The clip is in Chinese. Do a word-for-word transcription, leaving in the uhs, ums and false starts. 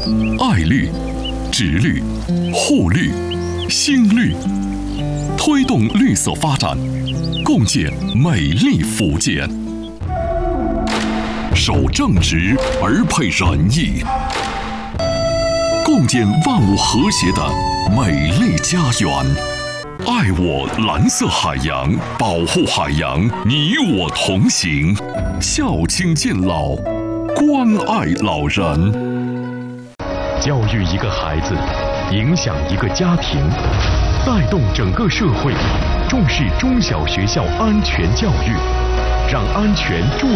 爱绿、植绿、护绿、新绿，推动绿色发展，共建美丽福建。守正直而配仁义，共建万物和谐的美丽家园。爱我蓝色海洋，保护海洋，你我同行。孝亲敬老，关爱老人。 教育一个孩子，影响一个家庭，带动整个社会，重视中小学校安全教育，让安全助